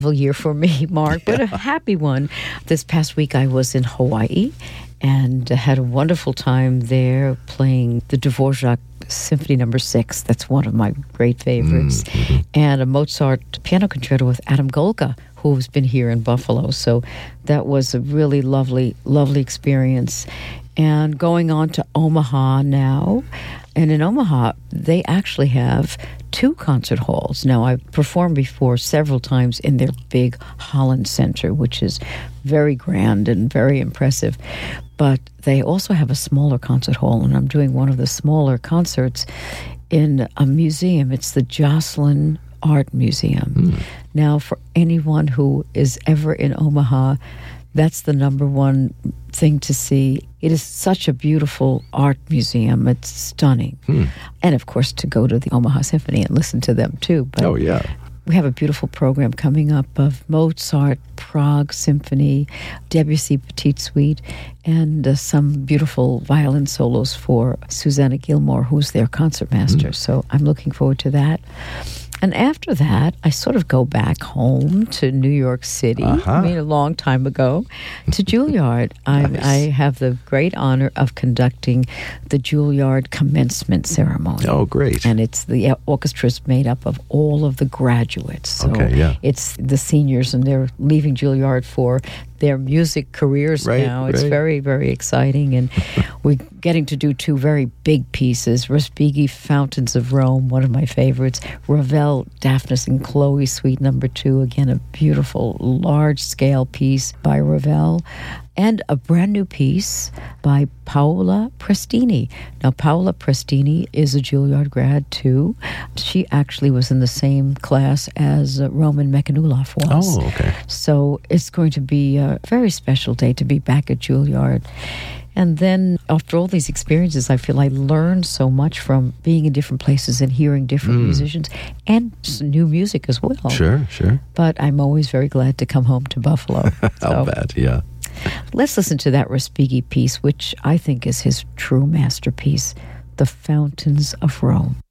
year for me, Mark, but a happy one. This past week I was in Hawaii and had a wonderful time there playing the Dvorak Symphony No. 6. That's one of my great favorites. And a Mozart piano concerto with Adam Golka, who's been here in Buffalo. So that was a really lovely, lovely experience. And going on to Omaha now. And in Omaha, they actually have 2 concert halls. Now, I've performed before several times in their big Holland Center, which is very grand and very impressive. But they also have a smaller concert hall, and I'm doing one of the smaller concerts in a museum. It's the Joslyn Art Museum. Now, for anyone who is ever in Omaha, that's the number one thing to see. It is such a beautiful art museum. It's stunning. And, of course, to go to the Omaha Symphony and listen to them, too. But we have a beautiful program coming up of Mozart, Prague Symphony, Debussy Petite Suite, and some beautiful violin solos for Susanna Gilmore, who's their concertmaster. So I'm looking forward to that. And after that, I sort of go back home to New York City, I mean, a long time ago, to Juilliard. I have the great honor of conducting the Juilliard commencement ceremony. Oh, great. And it's the orchestra is made up of all of the graduates. So it's the seniors, and they're leaving Juilliard for their music careers now. It's very, very exciting. And we're getting to do 2 very big pieces. Respighi, Fountains of Rome, one of my favorites. Ravel, Daphnis and Chloe, Suite No. 2. Again, a beautiful, large-scale piece by Ravel. And a brand new piece by Paola Prestini. Now, Paola Prestini is a Juilliard grad, too. She actually was in the same class as Roman Mekhanulov was. Oh, okay. So it's going to be a very special day to be back at Juilliard. And then after all these experiences, I feel I learned so much from being in different places and hearing different musicians and new music as well. Sure. But I'm always very glad to come home to Buffalo. I'll bet, yeah. Let's listen to that Respighi piece, which I think is his true masterpiece, The Fountains of Rome.